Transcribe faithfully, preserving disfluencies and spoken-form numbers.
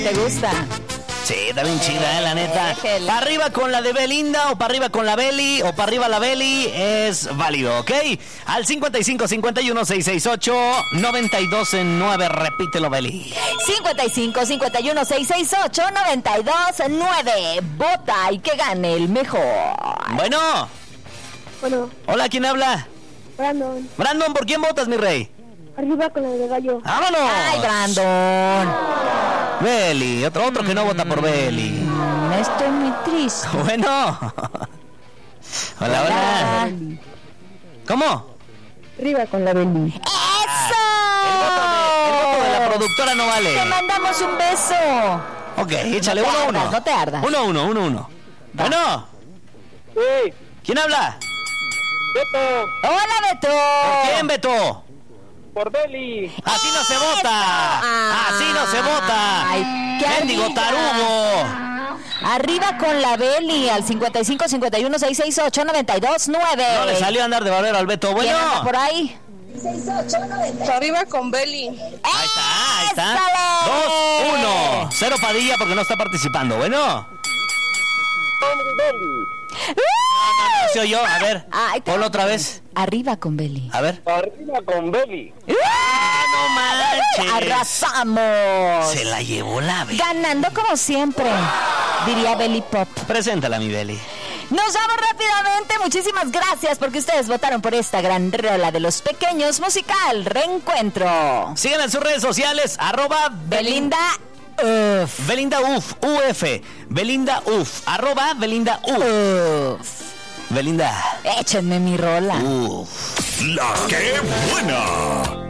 ¿Te gusta? Sí, está bien chida, eh, la neta. Déjela. Para arriba con la de Belinda o para arriba con la Beli o para arriba la Beli es válido, ¿ok? Al cincuenta y cinco, cincuenta y uno, seiscientos sesenta y ocho, noventa y dos nueve, repítelo, Beli. cincuenta y cinco, cincuenta y uno, seiscientos sesenta y ocho, noventa y dos nueve. Vota y que gane el mejor. Bueno. Bueno, Hola, ¿quién habla? Brandon, Brandon, ¿por quién votas, mi rey? arriba con la de gallo. ¡Vámonos! Ay, Brandon. Beli, otro, otro que no vota por Beli. Mm, Estoy muy triste. Bueno. Hola, hola. ¿Cómo? Arriba con la Beli. ¡Eso! El voto de, el voto de la productora no vale. Te mandamos un beso. Ok, échale No te uno a ardas, uno. no te ardas. Uno a uno, uno a uno. Bueno, Sí, ¿quién habla? Beto, Hola, Beto. ¿Por quién, Beto? por Beli. Así no se vota. Así no se vota. Ay, qué Mendigo ardilla. tarugo. Arriba con la Beli al cincuenta y cinco, cincuenta y uno, seiscientos sesenta y ocho, noventa y dos nueve. No le salió a andar de barbero al Beto. ¿Quién anda Bueno. por ahí? Arriba con Beli. Ahí está, ahí está. ¡Ésale! Dos, uno. Cero Padilla porque no está participando. Bueno. Se oyó, a ver. Ay, te- Ponlo otra vez. Arriba con Beli. A ver. Arriba con Beli. ¡Ah, no manches! Arrasamos. Se la llevó la Beli. Ganando como siempre, diría Beli Pop. Preséntala, mi Beli. Nos vamos rápidamente. Muchísimas gracias porque ustedes votaron por esta gran rola de los pequeños musical Reencuentro. Síganla en sus redes sociales, arroba Belinda. Uf. Belinda Uf, U F. Belinda Uf, arroba Belinda Uf. Uf. Belinda Échenme mi rola. Uf. La que buena.